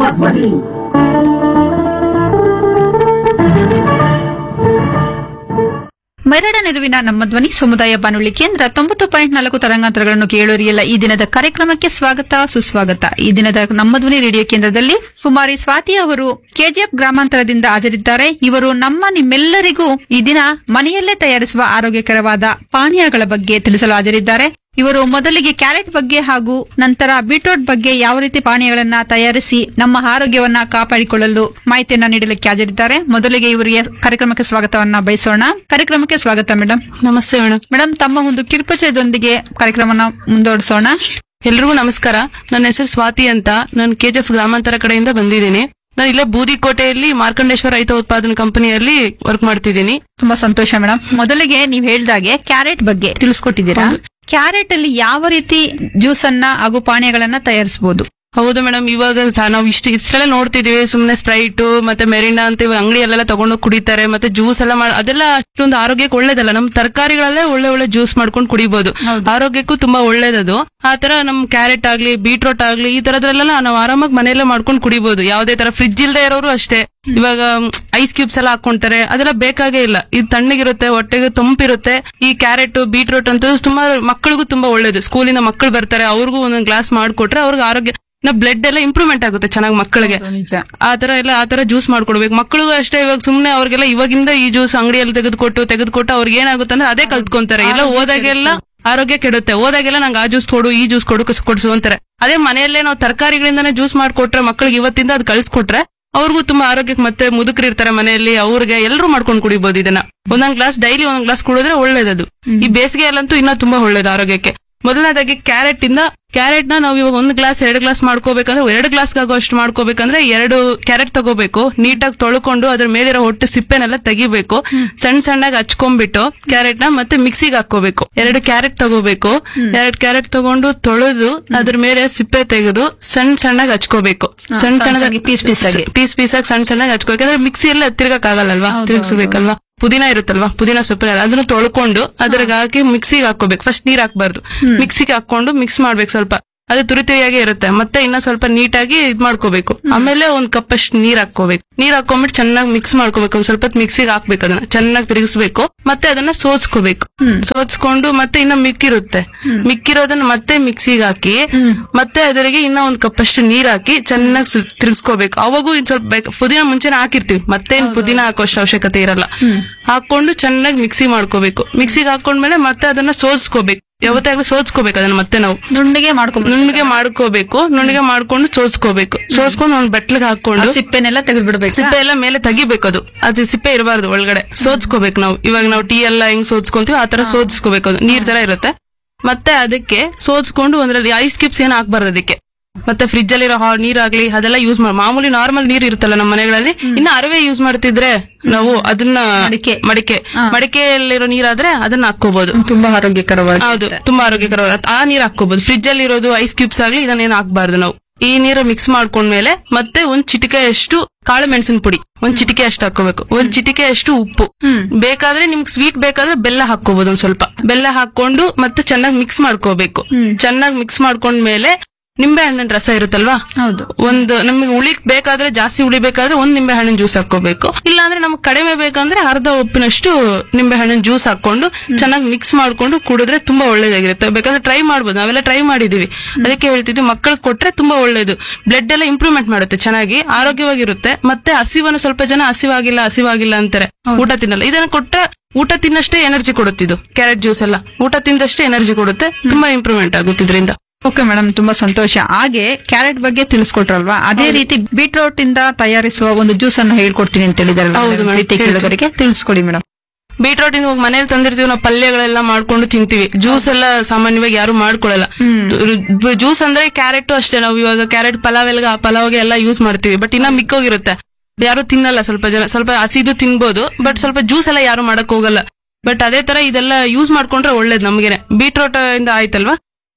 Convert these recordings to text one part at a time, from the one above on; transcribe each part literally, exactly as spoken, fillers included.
ಧ್ವನಿ. ಮರಡ ನೆರವಿನ ನಮ್ಮ ಧ್ವನಿ ಸಮುದಾಯ ಬಾನುಲಿ ಕೇಂದ್ರ ತೊಂಬತ್ತು ಪಾಯಿಂಟ್ ನಾಲ್ಕು ತರಂಗಾಂತರಗಳನ್ನು ಕೇಳುವರಿಯಲ್ಲ. ಈ ದಿನದ ಕಾರ್ಯಕ್ರಮಕ್ಕೆ ಸ್ವಾಗತ ಸುಸ್ವಾಗತ. ಈ ದಿನದ ನಮ್ಮ ಧ್ವನಿ ರೇಡಿಯೋ ಕೇಂದ್ರದಲ್ಲಿ ಕುಮಾರಿ ಸ್ವಾತಿ ಅವರು ಕೆಜಿಎಫ್ ಗ್ರಾಮಾಂತರದಿಂದ ಹಾಜರಿದ್ದಾರೆ. ಇವರು ನಮ್ಮ ನಿಮ್ಮೆಲ್ಲರಿಗೂ ಈ ದಿನ ಮನೆಯಲ್ಲೇ ತಯಾರಿಸುವ ಆರೋಗ್ಯಕರವಾದ ಪಾನೀಯಗಳ ಬಗ್ಗೆ ತಿಳಿಸಲು ಹಾಜರಿದ್ದಾರೆ. ಇವರು ಮೊದಲಿಗೆ ಕ್ಯಾರೆಟ್ ಬಗ್ಗೆ ಹಾಗೂ ನಂತರ ಬೀಟ್ರೂಟ್ ಬಗ್ಗೆ ಯಾವ ರೀತಿ ಪಾನೀಯಗಳನ್ನ ತಯಾರಿಸಿ ನಮ್ಮ ಆರೋಗ್ಯವನ್ನ ಕಾಪಾಡಿಕೊಳ್ಳಲು ಮಾಹಿತಿಯನ್ನ ನೀಡಲಿಕ್ಕೆ ಹಾಜರಿದ್ದಾರೆ. ಮೊದಲಿಗೆ ಇವರಿಗೆ ಕಾರ್ಯಕ್ರಮಕ್ಕೆ ಸ್ವಾಗತವನ್ನ ಬಯಸೋಣ. ಕಾರ್ಯಕ್ರಮಕ್ಕೆ ಸ್ವಾಗತ ಮೇಡಮ್. ನಮಸ್ತೆ ಮೇಡಮ್. ಮೇಡಮ್, ತಮ್ಮ ಒಂದು ಕಿರುಪರಿಚಯದೊಂದಿಗೆ ಕಾರ್ಯಕ್ರಮನ ಮುಂದುವರಿಸೋಣ. ಎಲ್ರಿಗೂ ನಮಸ್ಕಾರ. ನನ್ನ ಹೆಸರು ಸ್ವಾತಿ ಅಂತ. ನಾನು ಕೆಜಿಎಫ್ ಗ್ರಾಮಾಂತರ ಕಡೆಯಿಂದ ಬಂದಿದ್ದೀನಿ. ನಾನು ಇಲ್ಲೇ ಬೂದಿಕೋಟೆಯಲ್ಲಿ ಮಾರ್ಕಂಡೇಶ್ವರ ರೈತ ಉತ್ಪಾದನಾ ಕಂಪನಿಯಲ್ಲಿ ವರ್ಕ್ ಮಾಡ್ತಿದ್ದೀನಿ. ತುಂಬಾ ಸಂತೋಷ ಮೇಡಮ್. ಮೊದಲಿಗೆ ನೀವ್ ಹೇಳ್ದಾಗೆ ಕ್ಯಾರೆಟ್ ಬಗ್ಗೆ ತಿಳಿಸ್ಕೊಟ್ಟಿದ್ದೀರಾ. ಕ್ಯಾರೆಟ್ ಅಲ್ಲಿ ಯಾವ ರೀತಿ ಜ್ಯೂಸ್ ಅನ್ನ ಹಾಗೂ ಪಾನೀಯಗಳನ್ನ ತಯಾರಿಸಬಹುದು? ಹೌದು ಮೇಡಮ್. ಇವಾಗ ನಾವು ಇಷ್ಟ ಇಷ್ಟೆಲ್ಲ ನೋಡ್ತಿದೀವಿ. ಸುಮ್ನೆ ಸ್ಪ್ರೈಟ್ ಮತ್ತೆ ಮೆರಿನಾ ಅಂತ ಅಂಗಡಿ ಅಲ್ಲೆಲ್ಲ ತಗೊಂಡು ಕುಡಿತಾರೆ. ಮತ್ತೆ ಜ್ಯೂಸ್ ಎಲ್ಲ ಅದೆಲ್ಲ ಅಷ್ಟೊಂದು ಆರೋಗ್ಯಕ್ಕೆ ಒಳ್ಳೇದಲ್ಲ. ನಮ್ ತರಕಾರಿಗಳಲ್ಲೇ ಒಳ್ಳೆ ಒಳ್ಳೆ ಜ್ಯೂಸ್ ಮಾಡ್ಕೊಂಡು ಕುಡಿಬಹುದು. ಆರೋಗ್ಯಕ್ಕೂ ತುಂಬಾ ಒಳ್ಳೇದದು. ಆತರ ನಮ್ ಕ್ಯಾರೆಟ್ ಆಗ್ಲಿ ಬೀಟ್ರೂಟ್ ಆಗ್ಲಿ ಈ ತರದ್ರಲ್ಲೆಲ್ಲ ನಾವು ಆರಾಮಾಗಿ ಮನೆಯಲ್ಲೇ ಮಾಡ್ಕೊಂಡು ಕುಡಿಬಹುದು. ಯಾವ್ದೇ ತರ ಫ್ರಿಜ್ ಇಲ್ದೇ ಇರೋರು ಅಷ್ಟೇ. ಇವಾಗ ಐಸ್ ಕ್ಯೂಬ್ಸ್ ಎಲ್ಲ ಹಾಕೊಂತಾರೆ, ಅದೆಲ್ಲ ಬೇಕಾಗೇ ಇಲ್ಲ. ಇದು ತಣ್ಣಗಿರುತ್ತೆ, ಹೊಟ್ಟೆಗೆ ತಂಪಿರುತ್ತೆ. ಈ ಕ್ಯಾರೆಟ್ ಬೀಟ್ರೂಟ್ ಅಂತ ತುಂಬಾ ಮಕ್ಕಳಿಗೂ ತುಂಬಾ ಒಳ್ಳೇದು. ಸ್ಕೂಲಿಂದ ಮಕ್ಕಳು ಬರ್ತಾರೆ, ಅವ್ರಿಗೂ ಒಂದೊಂದು ಗ್ಲಾಸ್ ಮಾಡ್ಕೊಟ್ರೆ ಅವ್ರಿಗೆ ಆರೋಗ್ಯ ಬ್ಲಡ್ ಎಲ್ಲ ಇಂಪ್ರೂವ್ಮೆಂಟ್ ಆಗುತ್ತೆ ಚೆನ್ನಾಗಿ ಮಕ್ಕಳಿಗೆ. ಆತರ ಎಲ್ಲ ಆತರ ಜ್ಯೂಸ್ ಮಾಡ್ಕೊಡ್ಬೇಕು. ಮಕ್ಕಳಿಗೂ ಅಷ್ಟೇ. ಇವಾಗ ಸುಮ್ನೆ ಅವ್ರಿಗೆಲ್ಲ ಇವಾಗಿಂದ ಈ ಜ್ಯೂಸ್ ಅಂಗಡಿಯಲ್ಲಿ ತೆಗೆದುಕೊಟ್ಟು ತೆಗೆದುಕೊಟ್ಟು ಅವ್ರಿಗೆ ಏನಾಗುತ್ತೆ ಅಂದ್ರೆ ಅದೇ ಕಲ್ತ್ಕೊಂತಾರೆ. ಎಲ್ಲ ಹೋದಾಗೆಲ್ಲ ಆರೋಗ್ಯ ಕೆಡುತ್ತೆ. ಹೋದಾಗೆಲ್ಲ ನಂಗೆ ಆ ಜ್ಯೂಸ್ ಕೊಡು ಈ ಜ್ಯೂಸ್ ಕೊಡು ಕೊಡ್ಸು ಅಂತಾರೆ. ಅದೇ ಮನೆಯಲ್ಲೇ ನಾವು ತರಕಾರಿಗಳಿಂದಾನೇ ಜ್ಯೂಸ್ ಮಾಡ್ಕೊಟ್ರೆ ಮಕ್ಕಳಿಗೆ ಇವತ್ತಿಂದ ಅದು ಕಳ್ಸಿಕೊಟ್ರೆ ಅವ್ರಿಗೂ ತುಂಬಾ ಆರೋಗ್ಯಕ್ಕೆ ಮತ್ತೆ ಮುದುಕರು ಇರ್ತಾರೆ ಮನೆಯಲ್ಲಿ, ಅವ್ರಿಗೆ ಎಲ್ಲರೂ ಮಾಡ್ಕೊಂಡು ಕುಡಿಬಹುದು. ಇದನ್ನ ಒಂದೊಂದ್ ಗ್ಲಾಸ್ ಡೈಲಿ ಒಂದೊಂದ್ ಗ್ಲಾಸ್ ಕುಡಿದ್ರೆ ಒಳ್ಳೇದದು. ಈ ಬೇಸಿಗೆಯಲ್ಲಂತೂ ಇನ್ನ ತುಂಬಾ ಒಳ್ಳೇದು ಆರೋಗ್ಯಕ್ಕೆ. ಮೊದಲನೇದಾಗಿ ಕ್ಯಾರೆಟ್ ಇಂದ ಕ್ಯಾರೆಟ್ ನ ನಾವು ಇವಾಗ ಒಂದು ಗ್ಲಾಸ್ ಎರಡು ಗ್ಲಾಸ್ ಮಾಡ್ಕೋಬೇಕಂದ್ರೆ ಎರಡು ಗ್ಲಾಸ್ ಆಗೋ ಅಷ್ಟು ಮಾಡ್ಕೋಬೇಕಂದ್ರೆ ಎರಡು ಕ್ಯಾರೆಟ್ ತಗೋಬೇಕು. ನೀಟಾಗಿ ತೊಳ್ಕೊಂಡು ಅದ್ರ ಮೇಲಿರೋ ಹೊಟ್ಟೆ ಸಿಪ್ಪೆನೆಲ್ಲ ತೆಗಿಬೇಕು. ಸಣ್ಣ ಸಣ್ಣಾಗಿ ಹಚ್ಕೊಂಡ್ಬಿಟ್ಟು ಕ್ಯಾರೆಟ್ ನ ಮತ್ತೆ ಮಿಕ್ಸಿಗೆ ಹಾಕೋಬೇಕು. ಎರಡು ಕ್ಯಾರೆಟ್ ತಗೋಬೇಕು. ಎರಡು ಕ್ಯಾರೆಟ್ ತಗೊಂಡು ತೊಳೆದು ಅದ್ರ ಮೇಲೆ ಸಿಪ್ಪೆ ತೆಗೆದು ಸಣ್ಣ ಸಣ್ಣಾಗಿ ಹಚ್ಕೋಬೇಕು. ಸಣ್ಣ ಸಣ್ಣದಾಗಿ ಪೀಸ್ ಪೀಸ್ ಆಗಿ ಪೀಸ್ ಪೀಸ್ ಆಗಿ ಸಣ್ಣ ಸಣ್ಣಾಗಿ ಹಚ್ಕೋಬೇಕು. ಯಾಕಂದ್ರೆ ಮಿಕ್ಸಿಯಲ್ಲಿ ತಿರ್ಗಕ್ ಆಗಲ್ಲಲ್ವಾ, ತಿರ್ಗಿಸ್ಬೇಕಲ್ವಾ. ಪುದೀನ ಇರುತ್ತಲ್ವಾ, ಪುದೀನ ಸೊಪ್ಪು ಅದನ್ನ ತೊಳ್ಕೊಂಡು ಅದ್ರಾಗ ಹಾಕಿ ಮಿಕ್ಸಿಗೆ ಹಾಕೋಬೇಕು. ಫಸ್ಟ್ ನೀರ್ ಹಾಕ್ಬಾರ್ದು, ಮಿಕ್ಸಿಗೆ ಹಾಕೊಂಡು ಮಿಕ್ಸ್ ಮಾಡ್ಬೇಕು. ಸ್ವಲ್ಪ ಅದು ತುರಿ ತುರಿಯಾಗಿ ಇರುತ್ತೆ. ಮತ್ತೆ ಇನ್ನ ಸ್ವಲ್ಪ ನೀಟಾಗಿ ಇದ್ ಮಾಡ್ಕೋಬೇಕು. ಆಮೇಲೆ ಒಂದ್ ಕಪ್ ಅಷ್ಟು ನೀರ್ ಹಾಕೋಬೇಕು. ನೀರ್ ಹಾಕೊಂಡ್ಬಿಟ್ಟು ಚೆನ್ನಾಗಿ ಮಿಕ್ಸ್ ಮಾಡ್ಕೋಬೇಕು. ಒಂದ್ ಸ್ವಲ್ಪ ಮಿಕ್ಸಿಗೆ ಹಾಕ್ಬೇಕು. ಅದನ್ನ ಚೆನ್ನಾಗಿ ತಿರುಗಿಸ್ಬೇಕು. ಮತ್ತೆ ಅದನ್ನ ಸೋಸ್ಕೋಬೇಕು. ಸೋಸ್ಕೊಂಡು ಮತ್ತೆ ಇನ್ನ ಮಿಕ್ಕಿರುತ್ತೆ, ಮಿಕ್ಕಿರೋದನ್ನ ಮತ್ತೆ ಮಿಕ್ಸಿಗೆ ಹಾಕಿ ಮತ್ತೆ ಅದರಿಗೆ ಇನ್ನ ಒಂದ್ ಕಪ್ ಅಷ್ಟು ನೀರ್ ಹಾಕಿ ಚೆನ್ನಾಗಿ ತಿರುಗಿಸ್ಕೋಬೇಕು. ಅವಾಗೂ ಇನ್ ಸ್ವಲ್ಪ ಪುದೀನ ಮುಂಚೆನೆ ಹಾಕಿರ್ತೀವಿ, ಮತ್ತೆ ಇನ್ ಪುದೀನ ಹಾಕೋಷ್ಟು ಅವಶ್ಯಕತೆ ಇರಲ್ಲ. ಹಾಕೊಂಡು ಚೆನ್ನಾಗಿ ಮಿಕ್ಸಿ ಮಾಡ್ಕೋಬೇಕು. ಮಿಕ್ಸಿಗೆ ಹಾಕೊಂಡ್ಮೇಲೆ ಮತ್ತೆ ಅದನ್ನ ಸೋಸ್ಕೋಬೇಕು. ಯಾವತ್ತಾಗ್ಲೂ ಸೋಸ್ಕೋಬೇಕು ಅದನ್ನ. ಮತ್ತೆ ನಾವು ನುಣ್ಣಗೆ ಮಾಡ್ಕೊ ನುಣ್ಣಗೆ ಮಾಡ್ಕೋಬೇಕು. ನುಣ್ಣಗೆ ಮಾಡ್ಕೊಂಡು ಸೋಸ್ಕೋಬೇಕು. ಸೋಸ್ಕೊಂಡು ಒಂದ್ ಬಟ್ಲಿಗೆ ಹಾಕೊಂಡು ಸಿಪ್ಪೆನೆಲ್ಲ ತೆಗೆದ್ಬಿಡ್ಬೇಕು. ಸಿಪ್ಪೆ ಎಲ್ಲ ಮೇಲೆ ತೆಗಿಬೇಕು. ಅದು ಅದು ಸಿಪ್ಪೆ ಇರಬಾರ್ದು ಒಳಗಡೆ. ಸೋದ್ಸ್ಕೋಬೇಕು ನಾವು. ಇವಾಗ ನಾವು ಟೀ ಎಲ್ಲ ಹೆಂಗ್ ಸೋದ್ಸ್ಕೊಂತೀವಿ ಆತರ ಸೋದ್ಸ್ಕೋಬೇಕು. ಅದು ನೀರ್ ತರ ಇರುತ್ತೆ. ಮತ್ತೆ ಅದಕ್ಕೆ ಸೋದ್ಸ್ಕೊಂಡು ಒಂದ್ರಲ್ಲಿ ಐಸ್ ಕ್ಯೂಬ್ಸ್ ಏನ್ ಹಾಕ್ಬಾರ್ದು ಅದಕ್ಕೆ. ಮತ್ತೆ ಫ್ರಿಜ್ ಅಲ್ಲಿ ನೀರಾಗ್ಲಿ ಅದೆಲ್ಲ ಯೂಸ್ ಮಾಡಿ. ಮಾಮೂಲಿ ನಾರ್ಮಲ್ ನೀರ್ ಇರುತ್ತಲ್ಲ ನಮ್ಮ ಮನೆಗಳಲ್ಲಿ. ಇನ್ನು ಅರವೆ ಯೂಸ್ ಮಾಡ್ತಿದ್ರೆ ನಾವು ಅದನ್ನ ಮಡಿಕೆ ಮಡಿಕೆಯಲ್ಲಿರೋ ನೀರಾದ್ರೆ ಅದನ್ನ ಹಾಕೋಬಹುದು. ತುಂಬಾ ಆರೋಗ್ಯಕರವಾಗಿ. ಹೌದು, ತುಂಬಾ ಆರೋಗ್ಯಕರವಾಗಿ ಆ ನೀರ್ ಹಾಕೋಬಹುದು. ಫ್ರಿಜ್ ಅಲ್ಲಿ ಇರೋದು ಐಸ್ ಕ್ಯೂಬ್ಸ್ ಆಗ್ಲಿ ಇದನ್ನೇನು ಹಾಕ್ಬಾರ್ದು ನಾವು. ಈ ನೀರು ಮಿಕ್ಸ್ ಮಾಡ್ಕೊಂಡ್ಮೇಲೆ ಮತ್ತೆ ಒಂದ್ ಚಿಟಿಕೆ ಅಷ್ಟು ಕಾಳು ಮೆಣಸಿನ ಪುಡಿ ಒಂದ್ ಚಿಟಿಕೆ ಅಷ್ಟು ಹಾಕೋಬೇಕು. ಒಂದ್ ಚಿಟಿಕೆ ಅಷ್ಟು ಉಪ್ಪು. ಬೇಕಾದ್ರೆ ನಿಮ್ಗೆ ಸ್ವೀಟ್ ಬೇಕಾದ್ರೆ ಬೆಲ್ಲ ಹಾಕೋಬಹುದು. ಒಂದ್ ಸ್ವಲ್ಪ ಬೆಲ್ಲ ಹಾಕೊಂಡು ಮತ್ತೆ ಚೆನ್ನಾಗಿ ಮಿಕ್ಸ್ ಮಾಡ್ಕೋಬೇಕು. ಚೆನ್ನಾಗಿ ಮಿಕ್ಸ್ ಮಾಡ್ಕೊಂಡ್ಮೇಲೆ ನಿಂಬೆ ಹಣ್ಣಿನ ರಸ ಇರುತ್ತಲ್ವಾ, ಹೌದು, ಒಂದು ನಮ್ಗೆ ಹುಳಿ ಬೇಕಾದ್ರೆ ಜಾಸ್ತಿ ಹುಳಿ ಬೇಕಾದ್ರೆ ಒಂದ್ ನಿಂಬೆ ಹಣ್ಣಿನ ಜ್ಯೂಸ್ ಹಾಕೋಬೇಕು. ಇಲ್ಲಾಂದ್ರೆ ನಮ್ಗೆ ಕಡಿಮೆ ಬೇಕಂದ್ರೆ ಅರ್ಧ ಉಪ್ಪಿನಷ್ಟು ನಿಂಬೆ ಹಣ್ಣಿನ ಜ್ಯೂಸ್ ಹಾಕೊಂಡು ಚೆನ್ನಾಗಿ ಮಿಕ್ಸ್ ಮಾಡ್ಕೊಂಡು ಕುಡಿದ್ರೆ ತುಂಬಾ ಒಳ್ಳೇದಾಗಿರುತ್ತೆ. ಬೇಕಾದ್ರೆ ಟ್ರೈ ಮಾಡ್ಬೋದು. ನಾವೆಲ್ಲ ಟ್ರೈ ಮಾಡಿದೀವಿ. ಅದಕ್ಕೆ ಹೇಳ್ತಿದ್ವಿ ಮಕ್ಕಳಿಗೆ ಕೊಟ್ರೆ ತುಂಬಾ ಒಳ್ಳೇದು. ಬ್ಲಡ್ ಎಲ್ಲ ಇಂಪ್ರೂವ್ಮೆಂಟ್ ಮಾಡುತ್ತೆ, ಚೆನ್ನಾಗಿ ಆರೋಗ್ಯವಾಗಿರುತ್ತೆ. ಮತ್ತೆ ಹಸಿವನ್ನು ಸ್ವಲ್ಪ ಜನ ಹಸಿವಾಗಿಲ್ಲ ಹಸಿವಾಗಿಲ್ಲ ಅಂತಾರೆ, ಊಟ ತಿನ್ನಲ್ಲ. ಇದನ್ನ ಕೊಟ್ರೆ ಊಟ ತಿನ್ನಷ್ಟೇ ಎನರ್ಜಿ ಕೊಡುತ್ತಿದ್ದು ಕ್ಯಾರೆಟ್ ಜ್ಯೂಸ್ ಎಲ್ಲ. ಊಟ ತಿಂದಷ್ಟೇ ಎನರ್ಜಿ ಕೊಡುತ್ತೆ. ತುಂಬಾ ಇಂಪ್ರೂವ್ಮೆಂಟ್ ಆಗುತ್ತೆ ಇದರಿಂದ. ಓಕೆ ಮೇಡಮ್, ತುಂಬಾ ಸಂತೋಷ. ಹಾಗೆ ಕ್ಯಾರೆಟ್ ಬಗ್ಗೆ ತಿಳಿಸ್ಕೊಟ್ರಲ್ವಾ, ಅದೇ ರೀತಿ ಬೀಟ್ರೂಟ್ ಇಂದ ತಯಾರಿಸುವ ಒಂದು ಜ್ಯೂಸ್ ಅನ್ನು ಹೇಳ್ಕೊಡ್ತೀನಿ ಅಂತ ಹೇಳಿದಾರಲ್ಲ, ತಿಳಿಸ್ಕೊಡಿ ಮೇಡಮ್. ಬೀಟ್ರೂಟ್ ಇಂದ ಹೋಗಿ ಮನೇಲಿ ತಂದಿರ್ತೀವಿ ನಾವು. ಪಲ್ಯಗಳೆಲ್ಲ ಮಾಡ್ಕೊಂಡು ತಿಂತೀವಿ. ಜ್ಯೂಸ್ ಎಲ್ಲ ಸಾಮಾನ್ಯವಾಗಿ ಯಾರು ಮಾಡ್ಕೊಳಲ್ಲ. ಜ್ಯೂಸ್ ಅಂದ್ರೆ ಕ್ಯಾರೆಟ್ ಅಷ್ಟೇ. ನಾವು ಇವಾಗ ಕ್ಯಾರೆಟ್ ಪಲಾವ್ ಎಲ್ಲ ಪಲಾವ್ಗೆ ಎಲ್ಲ ಯೂಸ್ ಮಾಡ್ತೀವಿ. ಬಟ್ ಇನ್ನ ಮಿಕ್ಕೋಗಿರುತ್ತೆ, ಯಾರು ತಿನ್ನಲ್ಲ. ಸ್ವಲ್ಪ ಜನ ಸ್ವಲ್ಪ ಹಸಿದು ತಿನ್ಬೋದು, ಬಟ್ ಸ್ವಲ್ಪ ಜ್ಯೂಸ್ ಎಲ್ಲ ಯಾರು ಮಾಡಕ್ ಹೋಗಲ್ಲ. ಬಟ್ ಅದೇ ತರ ಇದೆಲ್ಲ ಯೂಸ್ ಮಾಡ್ಕೊಂಡ್ರೆ ಒಳ್ಳೇದು ನಮ್ಗೆನೆ. ಬೀಟ್ರೂಟ್ ಇಂದ ಆಯ್ತಲ್ವಾ,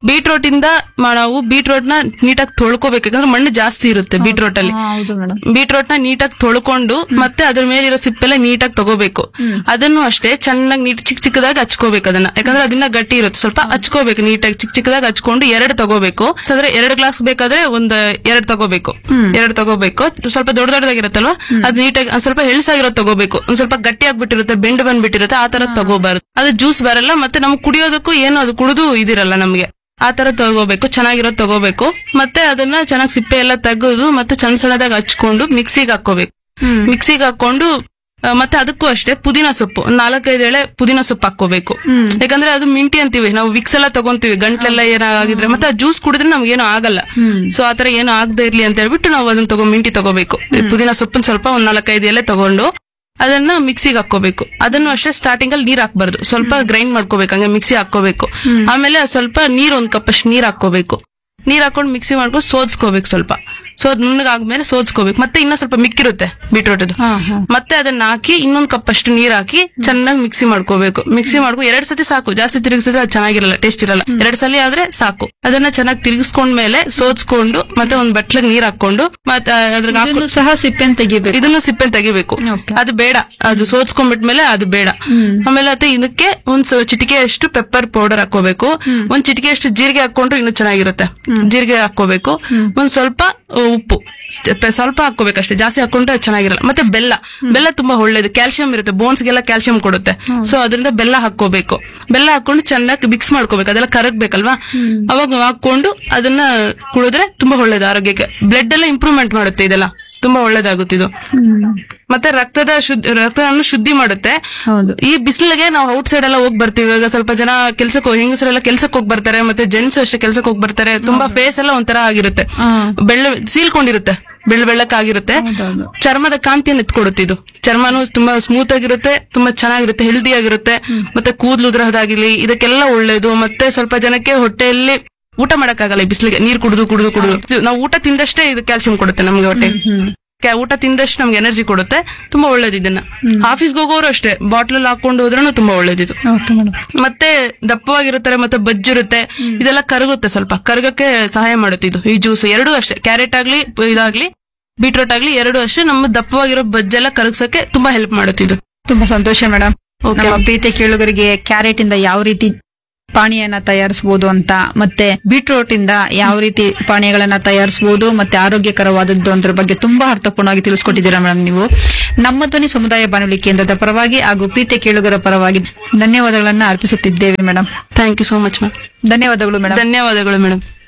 ಬೀಟ್ರೋಟ್ ಇಂದ ಮ- ನಾವು ಬೀಟ್ರೋಟ್ ನ ನೀಟಾಗಿ ತೊಳ್ಕೊಬೇಕು, ಯಾಕಂದ್ರೆ ಮಣ್ಣು ಜಾಸ್ತಿ ಇರುತ್ತೆ ಬೀಟ್ರೋಟ್ ಅಲ್ಲಿ. ಹೌದು ಮೇಡಮ್. ಬೀಟ್ರೋಟ್ ನ ನೀಟಾಗಿ ತೊಳ್ಕೊಂಡು ಮತ್ತೆ ಅದ್ರ ಮೇಲಿರೋ ಸಿಪ್ಪೆಲ್ಲ ನೀಟಾಗಿ ತಗೋಬೇಕು. ಅದನ್ನು ಅಷ್ಟೇ ಚೆನ್ನಾಗಿ ನೀಟ್ ಚಿಕ್ಕ ಚಿಕ್ಕದಾಗಿ ಹಚ್ಕೋಬೇಕು ಅದನ್ನ, ಯಾಕಂದ್ರೆ ಅದನ್ನ ಗಟ್ಟಿ ಇರುತ್ತೆ ಸ್ವಲ್ಪ. ಹಚ್ಕೋಬೇಕು ನೀಟಾಗಿ ಚಿಕ್ಕ ಚಿಕ್ಕದಾಗಿ ಹಚ್ಕೊಂಡು ಎರಡು ತಗೋಬೇಕು. ಅಂದ್ರೆ ಎರಡು ಗ್ಲಾಸ್ ಬೇಕಾದ್ರೆ ಒಂದ್ ಎರಡ್ ತಗೋಬೇಕು, ಎರಡ್ ತಗೋಬೇಕು. ಸ್ವಲ್ಪ ದೊಡ್ಡ ದೊಡ್ಡದಾಗಿರುತ್ತಲ್ವಾ, ಅದ್ ನೀಟಾಗಿ ಒಂದ್ ಸ್ವಲ್ಪ ಹೆಳ್ಸಾಗಿರೋದು ತಗೋಬೇಕು. ಒಂದ್ ಸ್ವಲ್ಪ ಗಟ್ಟಿ ಆಗ್ಬಿಟ್ಟಿರುತ್ತೆ, ಬೆಂಡ್ ಬಂದ್ಬಿಟ್ಟಿರುತ್ತೆ, ಆ ತರ ತಗೋಬಾರ್ದು. ಅದು ಜ್ಯೂಸ್ ಬರಲ್ಲ, ಮತ್ತೆ ನಮ್ಗೆ ಕುಡಿಯೋದಕ್ಕೂ ಏನು ಅದು ಕುಡಿದು ಇದಿರಲ್ಲ ನಮ್ಗೆ. ಆ ತರ ತಗೋಬೇಕು, ಚೆನ್ನಾಗಿರೋದು ತಗೋಬೇಕು. ಮತ್ತೆ ಅದನ್ನ ಚೆನ್ನಾಗಿ ಸಿಪ್ಪೆ ಎಲ್ಲ ತೆಗೆದು ಮತ್ತೆ ಸಣ್ಣ ಸಣ್ಣದಾಗಿ ಹಚ್ಕೊಂಡು ಮಿಕ್ಸಿಗೆ ಹಾಕೋಬೇಕು. ಮಿಕ್ಸಿಗೆ ಹಾಕೊಂಡು ಆ, ಮತ್ತೆ ಅದಕ್ಕೂ ಅಷ್ಟೇ ಪುದೀನ ಸೊಪ್ಪು ಒಂದ್ ನಾಲ್ಕೈದು ಎಳೆ ಪುದೀನ ಸೊಪ್ಪು ಹಾಕೋಬೇಕು. ಯಾಕಂದ್ರೆ ಅದು ಮಿಂಟಿ ಅಂತೀವಿ ನಾವು, ವಿಕ್ಸ್ ಎಲ್ಲ ತಗೊಂತೀವಿ ಗಂಟ್ಲೆಲ್ಲ ಏನಾಗಿದ್ರೆ, ಮತ್ತೆ ಆ ಜ್ಯೂಸ್ ಕುಡಿದ್ರೆ ನಮ್ಗೆ ಏನೋ ಆಗಲ್ಲ. ಸೊ ಆತರ ಏನು ಆಗದೆ ಇರ್ಲಿ ಅಂತ ಹೇಳ್ಬಿಟ್ಟು ನಾವು ಅದನ್ನ ತಗೋ ಮಿಂಟಿ ತಗೋಬೇಕು. ಪುದೀನ ಸೊಪ್ಪನ್ ಸ್ವಲ್ಪ ಒಂದ್ ನಾಲ್ಕೈದು ಎಲೆ ತಗೊಂಡು ಅದನ್ನ ಮಿಕ್ಸಿಗೆ ಹಾಕೋಬೇಕು. ಅದನ್ನು ಅಷ್ಟೇ ಸ್ಟಾರ್ಟಿಂಗ್ ಅಲ್ಲಿ ನೀರ್ ಹಾಕ್ಬಾರ್ದು, ಸ್ವಲ್ಪ ಗ್ರೈಂಡ್ ಮಾಡ್ಕೋಬೇಕು, ಹಂಗೆ ಮಿಕ್ಸಿ ಹಾಕೋಬೇಕು. ಆಮೇಲೆ ಸ್ವಲ್ಪ ನೀರ್ ಒಂದ್ ಕಪ್ ಅಷ್ಟು ನೀರ್ ಹಾಕೋಬೇಕು. ನೀರ್ ಹಾಕೊಂಡು ಮಿಕ್ಸಿ ಮಾಡ್ಕೊಂಡು ಸೋದ್ಸ್ಕೋಬೇಕು ಸ್ವಲ್ಪ. ಸೋದ್ ನುಣ್ಣಗಾದ್ಮೇಲೆ ಸೋದ್ಸ್ಕೋಬೇಕು. ಮತ್ತೆ ಇನ್ನೊಂದ್ ಸ್ವಲ್ಪ ಮಿಕ್ಕಿರುತ್ತೆ ಬೀಟ್ರೋಟ್ ಅದು, ಮತ್ತೆ ಅದನ್ನ ಹಾಕಿ ಇನ್ನೊಂದ್ ಕಪ್ ಅಷ್ಟು ನೀರ್ ಹಾಕಿ ಚೆನ್ನಾಗಿ ಮಿಕ್ಸಿ ಮಾಡ್ಕೋಬೇಕು. ಮಿಕ್ಸಿ ಮಾಡ್ಕೊ ಎರಡ್ ಸತಿ ಸಾಕು, ಜಾಸ್ತಿ ತಿರುಗಿಸಿದ್ರೆ ಅದು ಚೆನ್ನಾಗಿರಲ್ಲ, ಟೇಸ್ಟ್ ಇರಲ್ಲ. ಎರಡ್ ಸಲ ಆದ್ರೆ ಸಾಕು. ಅದನ್ನ ಚೆನ್ನಾಗಿ ತಿರುಗಿಸ್ಕೊಂಡ್ಮೇಲೆ ಸೋದ್ಸ್ಕೊಂಡು ಮತ್ತೆ ಒಂದ್ ಬಟ್ಲಿಗೆ ನೀರ್ ಹಾಕೊಂಡು ಮತ್ತೆ ಅದ್ರಾಗ ಹಾಕೊ- ಇದನ್ನು ಸಹ ಸಿಪ್ಪೆನ್ ತೆಗಿಬೇಕು. ಇದನ್ನು ಸಿಪ್ಪೆ ತೆಗಿಬೇಕು. Okay. ಅದು ಬೇಡ, ಅದು ಸೋದ್ಸ್ಕೊಂಡ್ಬಿಟ್ಮೇಲೆ ಅದು ಬೇಡ. ಆಮೇಲೆ ಮತ್ತೆ ಇದಕ್ಕೆ ಒಂದ್ ಸ- ಚಿಟಿಕೆ ಅಷ್ಟು ಪೆಪ್ಪರ್ ಪೌಡರ್ ಹಾಕೋಬೇಕು. ಒಂದ್ ಚಿಟಿಕೆ ಅಷ್ಟು ಜೀರಿಗೆ ಹಾಕೊಂಡ್ರೆ ಇನ್ನೂ ಚೆನ್ನಾಗಿರುತ್ತೆ. ಜೀರಿಗೆ ಹಾಕೋಬೇಕು. ಒಂದ್ ಸ್ವಲ್ಪ ಆ, ಉಪ್ಪು ಸ್ಟೆ- ಸ್ವಲ್ಪ ಹಾಕೋಬೇಕಷ್ಟೇ, ಜಾಸ್ತಿ ಹಾಕೊಂಡ್ರೆ ಚೆನ್ನಾಗಿರಲ್ಲ. ಮತ್ತೆ ಬೆಲ್ಲ, ಬೆಲ್ಲ ತುಂಬಾ ಒಳ್ಳೇದು, ಕ್ಯಾಲ್ಸಿಯಂ ಇರುತ್ತೆ, ಬೋನ್ಸ್ಗೆಲ್ಲ ಕ್ಯಾಲ್ಸಿಯಂ ಕೊಡುತ್ತೆ. ಸೊ ಅದರಿಂದ ಬೆಲ್ಲ ಹಾಕೋಬೇಕು. ಬೆಲ್ಲ ಹಾಕೊಂಡು ಚೆನ್ನಾಗಿ ಮಿಕ್ಸ್ ಮಾಡ್ಕೋಬೇಕು, ಅದೆಲ್ಲ ಕರಗ್ಬೇಕಲ್ವಾ. ಅವಾಗ ಹಾಕೊಂಡು ಅದನ್ನ ಕುಡಿದ್ರೆ ತುಂಬಾ ಒಳ್ಳೇದು ಆರೋಗ್ಯಕ್ಕೆ. ಬ್ಲಡ್ ಎಲ್ಲ ಇಂಪ್ರೂವ್ಮೆಂಟ್ ಮಾಡುತ್ತೆ, ಇದೆಲ್ಲ ತುಂಬಾ ಒಳ್ಳೇದಾಗುತ್ತೆ ಇದು. ಮತ್ತೆ ರಕ್ತದ ಶುದ್ಧ ರಕ್ತವನ್ನು ಶುದ್ಧಿ ಮಾಡುತ್ತೆ. ಹೌದು. ಈ ಬಿಸಿಲಿಗೆ ನಾವು ಔಟ್ ಸೈಡ್ ಎಲ್ಲ ಹೋಗಿ ಬರ್ತೀವಿ. ಇವಾಗ ಸ್ವಲ್ಪ ಜನ ಕೆಲ್ಸಕ್ಕೆ ಹೆಂಗಸರೆಲ್ಲ ಕೆಲ್ಸಕ್ಕೆ ಹೋಗಿ ಬರ್ತಾರೆ, ಮತ್ತೆ ಜೆಂಟ್ಸ್ ಅಷ್ಟೇ ಕೆಲ್ಸಕ್ಕೆ ಹೋಗಿ ಬರ್ತಾರೆ. ತುಂಬಾ ಫೇಸ್ ಎಲ್ಲ ಒಂಥರ ಆಗಿರುತ್ತೆ, ಬೆಳ್ಳ ಸೀಲ್ಕೊಂಡಿರುತ್ತೆ, ಬೆಳ್ಳ ಬೆಳ್ಳಕ್ಕಾಗಿರುತ್ತೆ. ಚರ್ಮದ ಕಾಂತಿಯನ್ನು ಎತ್ಕೊಡುತ್ತೆ ಇದು. ಚರ್ಮನು ತುಂಬಾ ಸ್ಮೂತ್ ಆಗಿರುತ್ತೆ, ತುಂಬಾ ಚೆನ್ನಾಗಿರುತ್ತೆ, ಹೆಲ್ದಿ ಆಗಿರುತ್ತೆ. ಮತ್ತೆ ಕೂದಲು ಉದ್ರಹದಾಗಿರ್ಲಿ ಇದಕ್ಕೆಲ್ಲ ಒಳ್ಳೇದು. ಮತ್ತೆ ಸ್ವಲ್ಪ ಜನಕ್ಕೆ ಹೊಟ್ಟೆಯಲ್ಲಿ ಊಟ ಮಾಡಕ್ಕಾಗಲ್ಲ ಈ ಬಿಸಿಲಿಗೆ, ನೀರ್ ಕುಡಿದು ಕುಡಿದು ಕುಡಿದು. ನಾವು ಊಟ ತಿಂದಷ್ಟೇ ಇದು ಕ್ಯಾಲ್ಸಿಯಂ ಕೊಡುತ್ತೆ ನಮ್ಗೆ ಹೊಟ್ಟೆ. ಕ್ಯಾ- ಊಟ ತಿಂದಷ್ಟು ನಮ್ಗೆ ಎನರ್ಜಿ ಕೊಡುತ್ತೆ, ತುಂಬಾ ಒಳ್ಳೇದು. ಇದನ್ನ ಆಫೀಸ್ಗೆ ಹೋಗೋರು ಅಷ್ಟೇ ಬಾಟ್ಲಲ್ಲಿ ಹಾಕೊಂಡು ಹೋದ್ರೂ ತುಂಬಾ ಒಳ್ಳೇದಿದು. Okay madam. ಮತ್ತೆ ದಪ್ಪವಾಗಿರುತ್ತಾರೆ, ಮತ್ತೆ ಬಜ್ಜಿರುತ್ತೆ, ಇದೆಲ್ಲ ಕರಗುತ್ತೆ, ಸ್ವಲ್ಪ ಕರಗಕ್ಕೆ ಸಹಾಯ ಮಾಡುತ್ತೆ ಇದು. ಈ ಜ್ಯೂಸ್ ಎರಡೂ ಅಷ್ಟೇ, ಕ್ಯಾರೆಟ್ ಆಗ್ಲಿ ಇದಾಗ್ಲಿ ಬೀಟ್ರೋಟ್ ಆಗ್ಲಿ ಎರಡೂ ಅಷ್ಟೇ ನಮ್ಮ ದಪ್ಪವಾಗಿರೋ ಬಜ್ಜೆಲ್ಲ ಕರಗ್ಸಕ್ಕೆ ತುಂಬಾ ಹೆಲ್ಪ್ ಮಾಡುತ್ತೆ ಇದು. ತುಂಬಾ ಸಂತೋಷ ಮೇಡಮ್. Okay. ನಮ್ಮ ಪ್ರೀತಿಯ ಕೇಳುಗರಿಗೆ ಕ್ಯಾರೆಟ್ ಇಂದ ಯಾವ ರೀತಿ ಪಾನೀಯನ ತಯಾರಿಸಬಹುದು ಅಂತ, ಮತ್ತೆ ಬೀಟ್ರೋಟ್ ಇಂದ ಯಾವ ರೀತಿ ಪಾನೀಯಗಳನ್ನ ತಯಾರಿಸಬಹುದು, ಮತ್ತೆ ಆರೋಗ್ಯಕರವಾದದ್ದು ಅದ್ರ ಬಗ್ಗೆ ತುಂಬಾ ಅರ್ಥಪೂರ್ಣವಾಗಿ ತಿಳಿಸ್ಕೊಟ್ಟಿದ್ದೀರಾ ಮೇಡಮ್ ನೀವು. ನಮ್ಮ ಧ್ವನಿ ಸಮುದಾಯ ಬಾನುಲಿ ಕೇಂದ್ರದ ಪರವಾಗಿ ಹಾಗೂ ಪ್ರೀತಿಯ ಕೇಳುಗರ ಪರವಾಗಿ ಧನ್ಯವಾದಗಳನ್ನ ಅರ್ಪಿಸುತ್ತಿದ್ದೇವೆ madam. Thank you so much ma'am. ಧನ್ಯವಾದಗಳು ಮೇಡಮ್. ಧನ್ಯವಾದಗಳು ಮೇಡಮ್.